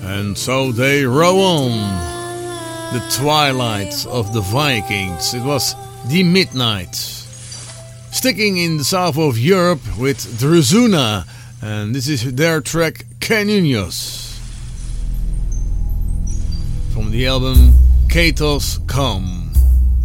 And so they row on. The twilight of the Vikings. It was the midnight. Sticking in the south of Europe with Druzuna. And this is their track Canunios. From the album Katos Come.